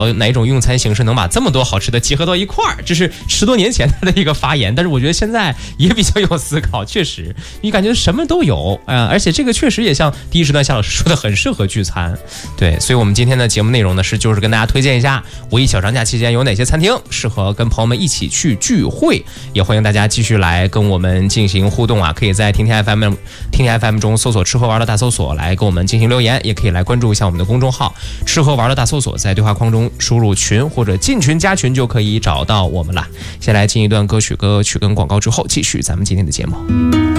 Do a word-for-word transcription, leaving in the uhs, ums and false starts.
呃，哪一种用餐形式能把这么多好吃的集合到一块儿？这是十多年前他的一个发言，但是我觉得现在也比较有思考，确实，你感觉什么都有啊、呃，而且这个确实也像第一时段夏老师说的，很适合聚餐。对，所以我们今天的节目内容呢是就是跟大家推荐一下五一小长假期间有哪些餐厅适合跟朋友们一起去聚会，也欢迎大家继续来跟我们进行互动啊，可以在听听 F M 听听 F M 中搜索吃喝玩乐大搜索来跟我们进行留言，也可以来关注一下我们的公众号吃喝玩乐大搜索，在对话框中输入群或者进群加群就可以找到我们了。先来进一段歌曲歌曲跟广告之后继续咱们今天的节目。